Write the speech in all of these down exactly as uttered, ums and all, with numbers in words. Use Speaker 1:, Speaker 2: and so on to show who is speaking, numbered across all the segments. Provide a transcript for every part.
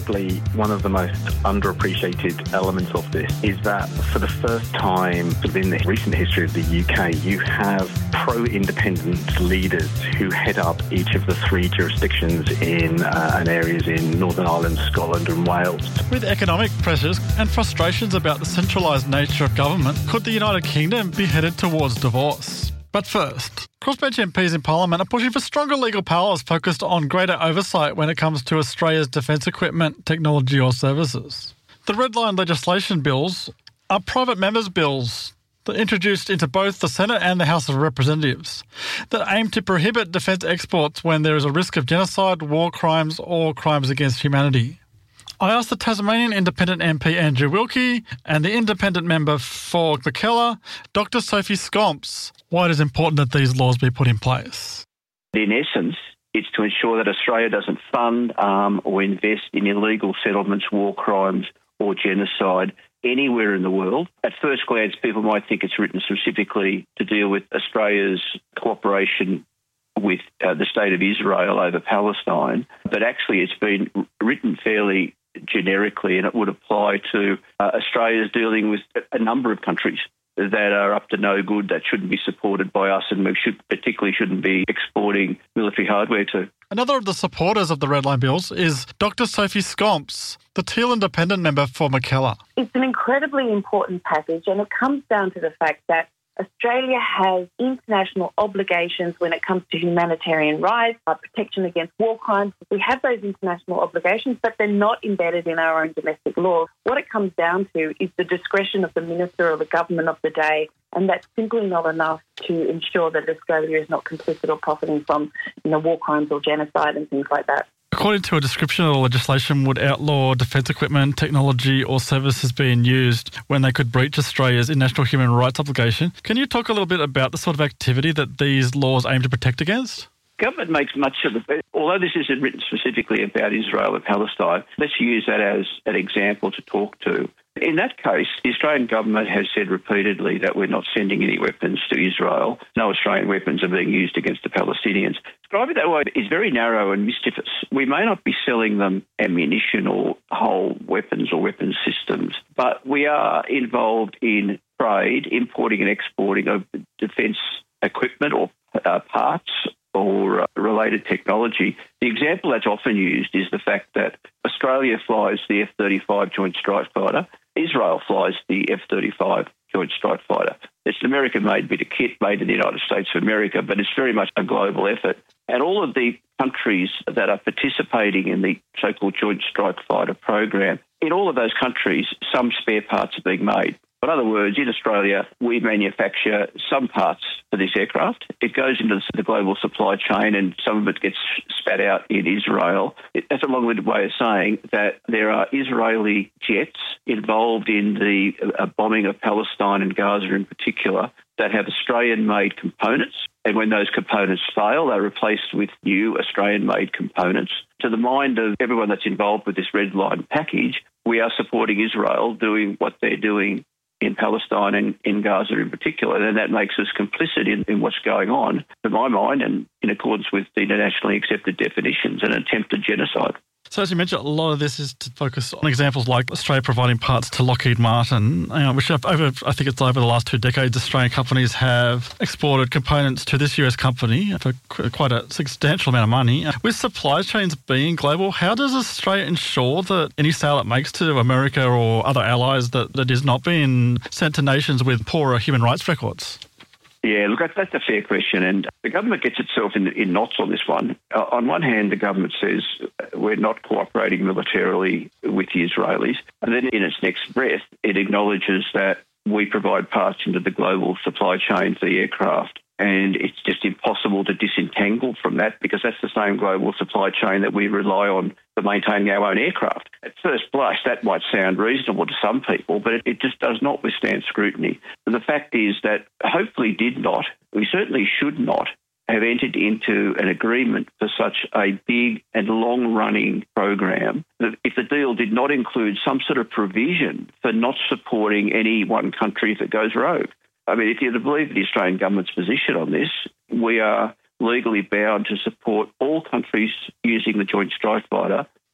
Speaker 1: probably one of the most underappreciated elements of this is that for the first time within the recent history of the U K, you have pro-independent leaders who head up each of the three jurisdictions in uh, and areas in Northern Ireland, Scotland and Wales.
Speaker 2: With economic pressures and frustrations about the centralised nature of government, could the United Kingdom be headed towards divorce? But first, crossbench M Ps in Parliament are pushing for stronger legal powers focused on greater oversight when it comes to Australia's defence equipment, technology or services. The Red Line legislation bills are private members' bills that are introduced into both the Senate and the House of Representatives that aim to prohibit defence exports when there is a risk of genocide, war crimes or crimes against humanity. I asked the Tasmanian Independent M P Andrew Wilkie and the Independent member for Mackellar, Doctor Sophie Scomps, why it is important that these laws be put in place.
Speaker 3: In essence, it's to ensure that Australia doesn't fund, arm or invest in illegal settlements, war crimes or genocide anywhere in the world. At first glance, people might think it's written specifically to deal with Australia's cooperation with uh, the State of Israel over Palestine, but actually it's been written fairly generically, and it would apply to uh, Australia's dealing with a number of countries that are up to no good, that shouldn't be supported by us, and we should particularly shouldn't be exporting military hardware to.
Speaker 2: Another of the supporters of the Red Line bills is Doctor Sophie Scomps, the Teal Independent member for Mackellar.
Speaker 4: It's an incredibly important package, and it comes down to the fact that Australia has international obligations when it comes to humanitarian rights, uh, protection against war crimes. We have those international obligations, but they're not embedded in our own domestic law. What it comes down to is the discretion of the minister or the government of the day, and that's simply not enough to ensure that Australia is not complicit or profiting from, you know, war crimes or genocide and things like that.
Speaker 2: According to a description, the legislation would outlaw defence equipment, technology or services being used when they could breach Australia's international human rights obligation. Can you talk a little bit about the sort of activity that these laws aim to protect against?
Speaker 3: Government makes much of it. Although this isn't written specifically about Israel and Palestine, let's use that as an example to talk to. In that case, the Australian government has said repeatedly that we're not sending any weapons to Israel. No Australian weapons are being used against the Palestinians. Describe it that way is very narrow and mischievous. We may not be selling them ammunition or whole weapons or weapons systems, but we are involved in trade, importing and exporting of defence equipment or uh, parts or uh, related technology. The example that's often used is the fact that Australia flies the F thirty-five Joint Strike Fighter. Israel flies the F thirty-five Joint Strike Fighter. It's an American-made bit of kit made in the United States of America, but it's very much a global effort. And all of the countries that are participating in the so-called Joint Strike Fighter program, in all of those countries, some spare parts are being made. In other words, in Australia, we manufacture some parts for this aircraft. It goes into the global supply chain and some of it gets spat out in Israel. That's a long-winded way of saying that there are Israeli jets involved in the uh, bombing of Palestine and Gaza in particular that have Australian-made components. And when those components fail, they're replaced with new Australian-made components. To the mind of everyone that's involved with this Red Line package, we are supporting Israel doing what they're doing in Palestine and in Gaza in particular, and that makes us complicit in, in what's going on, to my mind, and in accordance with the internationally accepted definitions, an attempted genocide.
Speaker 2: So as you mentioned, a lot of this is to focus on examples like Australia providing parts to Lockheed Martin, you know, which have over, I think it's over the last two decades, Australian companies have exported components to this U S company for quite a substantial amount of money. With supply chains being global, how does Australia ensure that any sale it makes to America or other allies that, that is not being sent to nations with poorer human rights records?
Speaker 3: Yeah, look, that's a fair question, and the government gets itself in, in knots on this one. Uh, on one hand, the government says we're not cooperating militarily with the Israelis, and then in its next breath, it acknowledges that we provide parts into the global supply chain for the aircraft, and it's just impossible to disentangle from that because that's the same global supply chain that we rely on for maintaining our own aircraft. At first blush, that might sound reasonable to some people, but it, it just does not withstand scrutiny. And the fact is that hopefully did not, we certainly should not, have entered into an agreement for such a big and long-running program that if the deal did not include some sort of provision for not supporting any one country if it goes rogue. I mean, if you're to believe the Australian government's position on this, we are legally bound to support all countries using the Joint Strike Fighter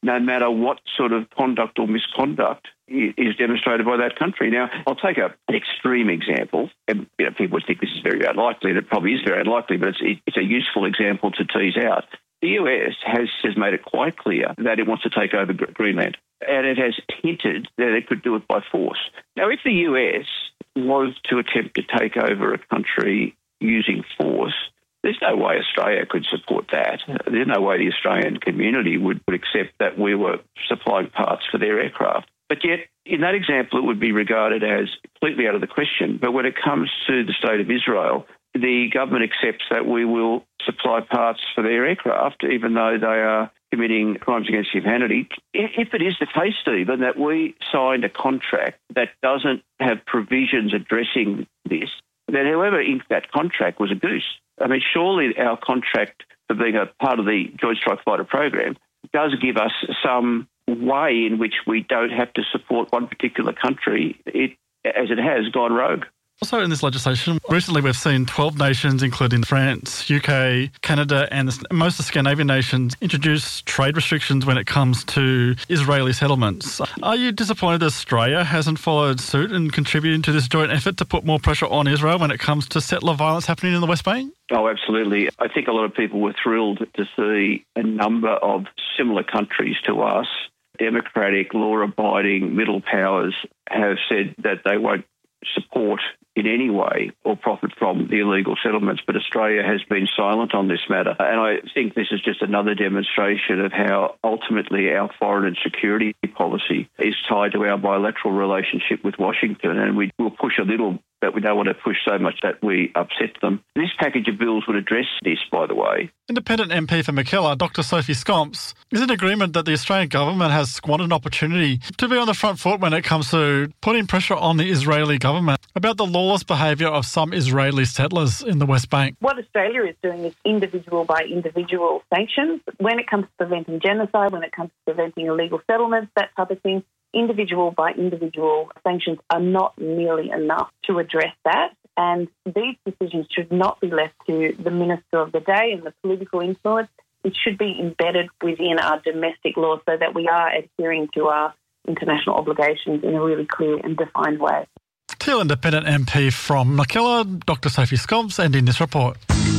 Speaker 3: no matter what sort of conduct or misconduct is demonstrated by that country. Now, I'll take a, an extreme example, and you know, people think this is very unlikely, and it probably is very unlikely, but it's, it's a useful example to tease out. The U S has, has made it quite clear that it wants to take over Greenland, and it has hinted that it could do it by force. Now, if the U S was to attempt to take over a country using force, there's no way Australia could support that. There's no way the Australian community would, would accept that we were supplying parts for their aircraft. But yet, in that example, it would be regarded as completely out of the question. But when it comes to the State of Israel, the government accepts that we will supply parts for their aircraft, even though they are committing crimes against humanity. If it is the case, Stephen, that we signed a contract that doesn't have provisions addressing this, then whoever inked that contract was a goose. I mean, surely our contract for being a part of the Joint Strike Fighter program does give us some way in which we don't have to support one particular country, it, as it has gone rogue.
Speaker 2: Also in this legislation, recently we've seen twelve nations, including France, U K, Canada and the, most of the Scandinavian nations, introduce trade restrictions when it comes to Israeli settlements. Are you disappointed that Australia hasn't followed suit and contributed to this joint effort to put more pressure on Israel when it comes to settler violence happening in the West Bank?
Speaker 3: Oh, absolutely. I think a lot of people were thrilled to see a number of similar countries to us, democratic, law-abiding middle powers, have said that they won't support in any way or profit from the illegal settlements, but Australia has been silent on this matter. And I think this is just another demonstration of how ultimately our foreign and security policy is tied to our bilateral relationship with Washington, and we will push a little, but we don't want to push so much that we upset them. This package of bills would address this, by the way.
Speaker 2: Independent M P for Mackellar, Doctor Sophie Scomps, is in agreement that the Australian government has squandered an opportunity to be on the front foot when it comes to putting pressure on the Israeli government about the lawless behaviour of some Israeli settlers in the West Bank.
Speaker 4: What Australia is doing is individual by individual sanctions. When it comes to preventing genocide, when it comes to preventing illegal settlements, that type of thing, individual by individual sanctions are not nearly enough to address that. And these decisions should not be left to the minister of the day and the political influence. It should be embedded within our domestic law so that we are adhering to our international obligations in a really clear and defined way.
Speaker 2: Teal Independent M P from Mackellar, Doctor Sophie Scomps, ending this report.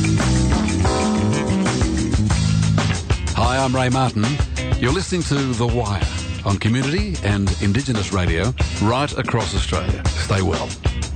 Speaker 5: Hi, I'm Ray Martin. You're listening to The Wire on Community and Indigenous Radio right across Australia. Stay well.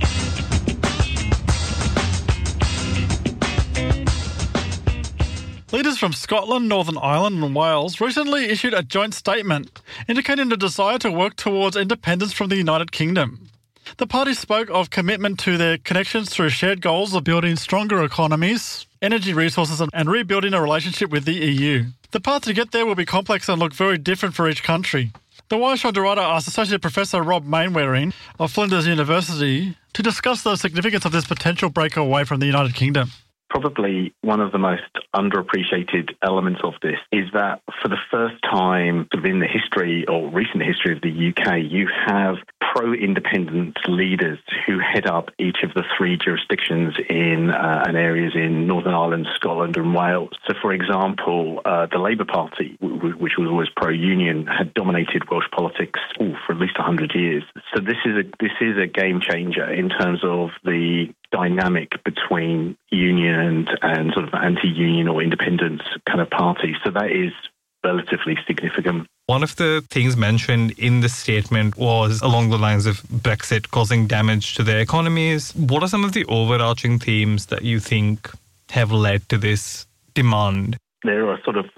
Speaker 2: Leaders from Scotland, Northern Ireland and Wales recently issued a joint statement indicating a desire to work towards independence from the United Kingdom. The parties spoke of commitment to their connections through shared goals of building stronger economies, energy resources and rebuilding a relationship with the E U. The path to get there will be complex and look very different for each country. The Wire Show Dorado asked Associate Professor Rob Mainwaring of Flinders University to discuss the significance of this potential break away from the United Kingdom.
Speaker 1: Probably one of the most underappreciated elements of this is that for the first time in the history or recent history of the U K, you have pro-independence leaders who head up each of the three jurisdictions in uh, and areas in Northern Ireland, Scotland and Wales. So, for example, uh, the Labour Party, w- which was always pro-union, had dominated Welsh politics ooh, for at least one hundred years. So this is a this is a game changer in terms of the dynamic between union and, and sort of anti-union or independence kind of parties. So that is relatively significant.
Speaker 6: One of the things mentioned in the statement was along the lines of Brexit causing damage to their economies. What are some of the overarching themes that you think have led to this demand?
Speaker 1: There are sort of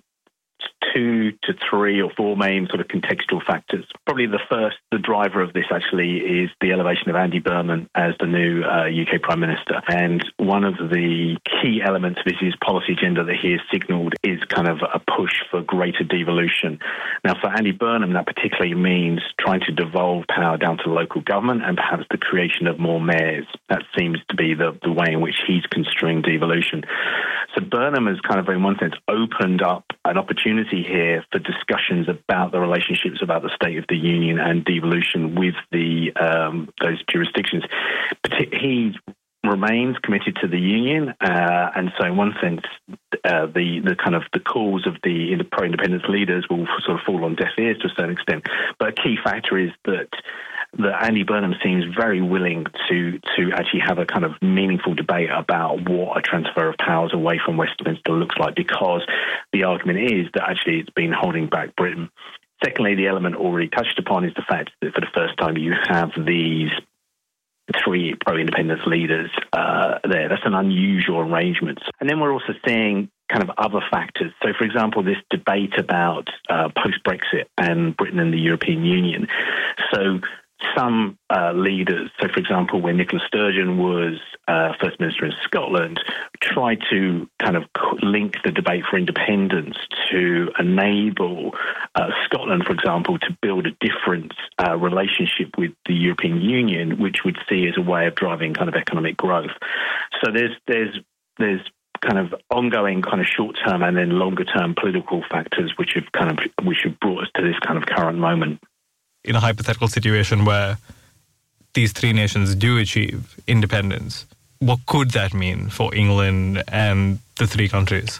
Speaker 1: two to three or four main sort of contextual factors. Probably the first, the driver of this actually is the elevation of Andy Burnham as the new uh, U K Prime Minister. And one of the key elements of his policy agenda that he has signalled is kind of a push for greater devolution. Now, for Andy Burnham, that particularly means trying to devolve power down to local government and perhaps the creation of more mayors. That seems to be the, the way in which he's construing devolution. So Burnham has kind of, in one sense, opened up an opportunity here for discussions about the relationships about the State of the Union and devolution with the um, those jurisdictions. But he's remains committed to the union, uh, and so in one sense, uh, the the kind of the calls of the pro-independence leaders will sort of fall on deaf ears to a certain extent. But a key factor is that that Andy Burnham seems very willing to to actually have a kind of meaningful debate about what a transfer of powers away from Westminster looks like, because the argument is that actually it's been holding back Britain. Secondly, the element already touched upon is the fact that for the first time you have these three pro-independence leaders uh, there. That's an unusual arrangement. And then we're also seeing kind of other factors. So, for example, this debate about uh, post-Brexit and Britain and the European Union. So some uh, leaders, so for example, when Nicola Sturgeon was uh, First Minister in Scotland, tried to kind of link the debate for independence to enable uh, Scotland, for example, to build a different uh, relationship with the European Union, which would see as a way of driving kind of economic growth. So there's there's there's kind of ongoing kind of short-term and then longer-term political factors which have kind of which have brought us to this kind of current moment.
Speaker 6: In a hypothetical situation where these three nations do achieve independence, what could that mean for England and the three countries?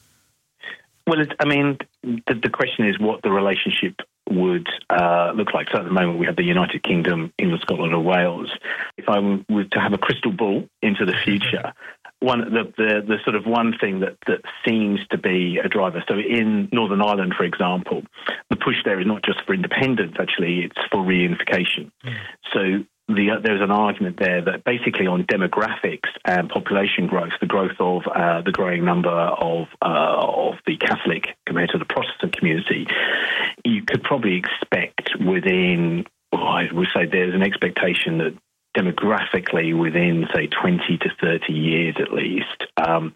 Speaker 1: Well, it, I mean, the, the question is what the relationship would uh, look like. So at the moment we have the United Kingdom, England, Scotland and Wales. If I were to have a crystal ball into the future, one the, the, the sort of one thing that, that seems to be a driver, so in Northern Ireland, for example, the push there is not just for independence, actually, it's for reunification. Mm. So the, uh, there's an argument there that basically on demographics and population growth, the growth of uh, the growing number of uh, of the Catholic compared to the Protestant community, you could probably expect within, well, I would say there's an expectation that demographically within, say, twenty to thirty years at least, um,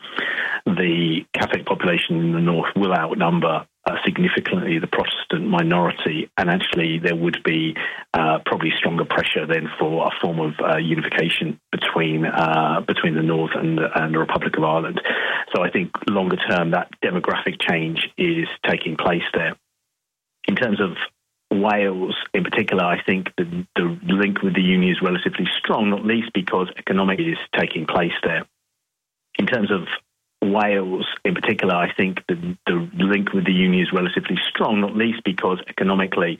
Speaker 1: the Catholic population in the north will outnumber uh, significantly the Protestant minority, and actually there would be uh, probably stronger pressure then for a form of uh, unification between uh, between the north and, and the Republic of Ireland. So I think longer term that demographic change is taking place there. In terms of Wales, in particular, I think the, the link with the Union is relatively strong, not least because economic is taking place there. In terms of Wales, in particular, I think the, the link with the Union is relatively strong, not least because economically